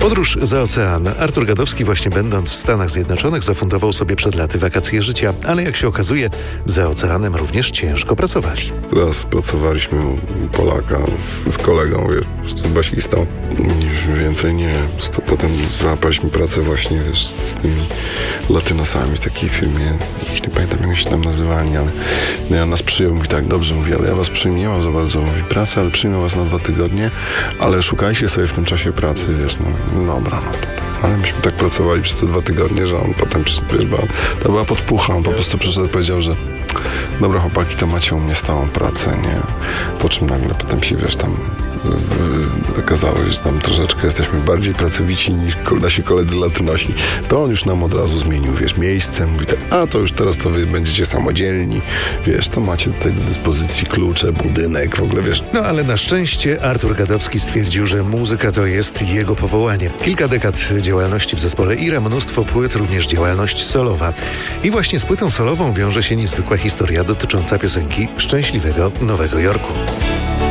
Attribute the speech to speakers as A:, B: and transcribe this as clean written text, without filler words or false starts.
A: Podróż za ocean. Artur Gadowski właśnie będąc w Stanach Zjednoczonych zafundował sobie przed laty wakacje życia, ale jak się okazuje, za oceanem również ciężko pracowali.
B: Teraz pracowaliśmy u Polaka z kolegą, wiesz, z basistą. Już więcej nie. Po prostu potem załapaliśmy pracę właśnie, wiesz, z tymi latynosami w takiej firmie. Już nie pamiętam, jak się tam nazywali, ale no, nas przyjął, mówi tak, dobrze, mówi, ale ja was przyjmę, nie mam za bardzo, mówi, pracy, ale przyjmę was na 2 tygodnie, ale szukajcie sobie w tym czasie pracy, wiesz, no dobra, no to. Ale myśmy tak pracowali przez te 2 tygodnie, że on potem, wiesz, to była podpucha, on po prostu przyszedł i powiedział, że dobra chłopaki, to macie u mnie stałą pracę, nie? Po czym nagle potem się, wiesz, tam okazało się, że tam troszeczkę jesteśmy bardziej pracowici niż nasi koledzy latynosi. To on już nam od razu zmienił, wiesz, miejsce, mówi tak, a to już teraz to wy będziecie samodzielni, wiesz, to macie tutaj do dyspozycji klucze, budynek, w ogóle, wiesz.
A: No ale na szczęście Artur Gadowski stwierdził, że muzyka to jest jego powołanie. Kilka dekad działalności w zespole Ira, mnóstwo płyt, również działalność solowa. I właśnie z płytą solową wiąże się niezwykła historia dotycząca piosenki Szczęśliwego Nowego Jorku.